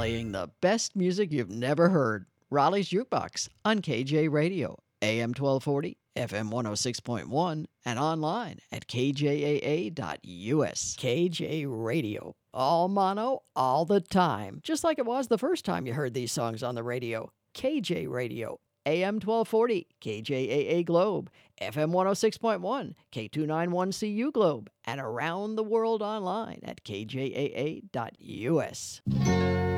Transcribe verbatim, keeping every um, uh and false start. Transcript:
playing the best music you've never heard. Raleigh's Jukebox on K J Radio, A M twelve forty, F M one oh six point one, and online at K J A A dot U S. K J Radio, all mono, all the time, just like it was the first time you heard these songs on the radio. K J Radio, A M twelve forty, K J A A Globe, F M one oh six point one, K two ninety-one C U Globe, and around the world online at K J A A dot U S.